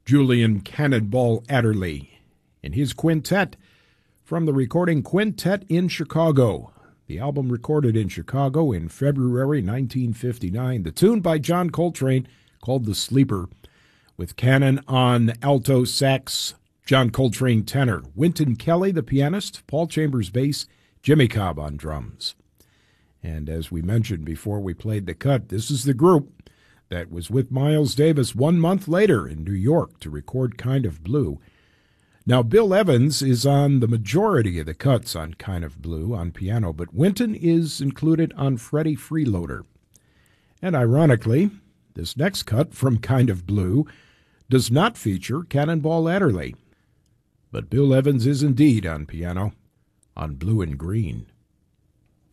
Julian Cannonball Adderley in his quintet from the recording Quintet in Chicago. The album recorded in Chicago in February 1959. The tune by John Coltrane called The Sleeper, with Cannon on alto sax, John Coltrane tenor, Wynton Kelly the pianist, Paul Chambers bass, Jimmy Cobb on drums. And as we mentioned before we played the cut, this is the group that was with Miles Davis 1 month later in New York to record Kind of Blue. Now, Bill Evans is on the majority of the cuts on Kind of Blue on piano, but Wynton is included on Freddie Freeloader. And ironically, this next cut from Kind of Blue does not feature Cannonball Adderley, but Bill Evans is indeed on piano on Blue and Green.